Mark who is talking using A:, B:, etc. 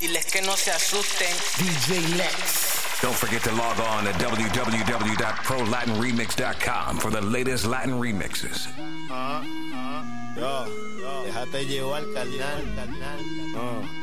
A: Diles que no se asusten.
B: DJ Lex.
C: Don't forget to log on to www.prolatinremix.com for the latest Latin remixes.
D: Déjate llevar, carnal.